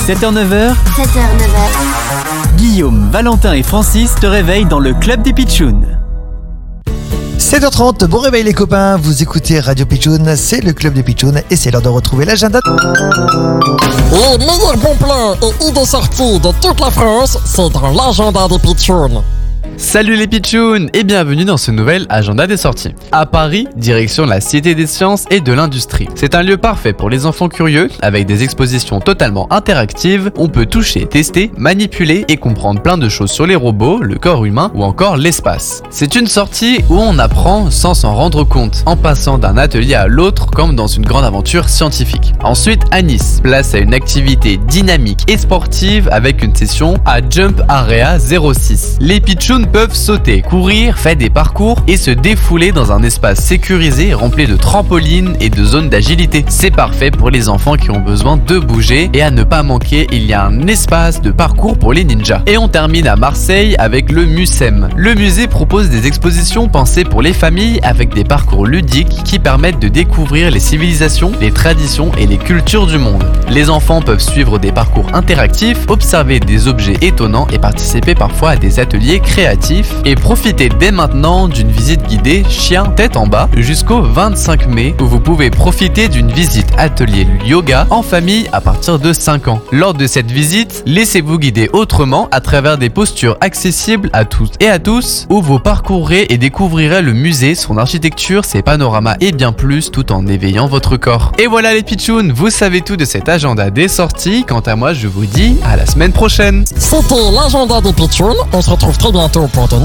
7h-9h, 7h-9h, Guillaume, Valentin et Francis te réveillent dans le club des Pitchouns. 7h30, bon réveil les copains, vous écoutez Radio Pitchoun, c'est le club des Pitchouns et c'est l'heure de retrouver l'agenda. Les meilleurs bons plans et idées sorties de toute la France, c'est dans l'agenda des Pitchouns. Salut les Pitchouns et bienvenue dans ce nouvel agenda des sorties. À Paris, direction la Cité des Sciences et de l'Industrie. C'est un lieu parfait pour les enfants curieux, avec des expositions totalement interactives. On peut toucher, tester, manipuler et comprendre plein de choses sur les robots, le corps humain ou encore l'espace. C'est une sortie où on apprend sans s'en rendre compte, en passant d'un atelier à l'autre comme dans une grande aventure scientifique. Ensuite, à Nice, place à une activité dynamique et sportive avec une session à Jump Area 06. Les Pitchouns peuvent sauter, courir, faire des parcours et se défouler dans un espace sécurisé rempli de trampolines et de zones d'agilité. C'est parfait pour les enfants qui ont besoin de bouger, et à ne pas manquer, il y a un espace de parcours pour les ninjas. Et on termine à Marseille avec le MUSEM. Le musée propose des expositions pensées pour les familles avec des parcours ludiques qui permettent de découvrir les civilisations, les traditions et les cultures du monde. Les enfants peuvent suivre des parcours interactifs, observer des objets étonnants et participer parfois à des ateliers créatifs. Et profitez dès maintenant d'une visite guidée chien tête en bas jusqu'au 25 mai où vous pouvez profiter d'une visite atelier yoga en famille à partir de 5 ans. Lors de cette visite, laissez-vous guider autrement à travers des postures accessibles à toutes et à tous où vous parcourrez et découvrirez le musée, son architecture, ses panoramas et bien plus tout en éveillant votre corps. Et voilà les Pitchouns, vous savez tout de cet agenda des sorties. Quant à moi, je vous dis à la semaine prochaine. C'était l'agenda des Pitchouns, on se retrouve très bientôt pour de